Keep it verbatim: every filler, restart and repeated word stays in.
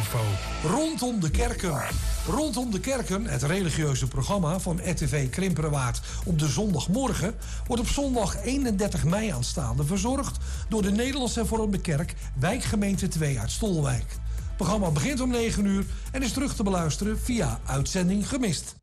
info. Rondom de kerken. Rondom de kerken, het religieuze programma van R T V Krimpenerwaard op de zondagmorgen, wordt op zondag eenendertig mei aanstaande verzorgd door de Nederlands Hervormde Kerk, wijkgemeente twee uit Stolwijk. Het programma begint om negen uur en is terug te beluisteren via Uitzending Gemist.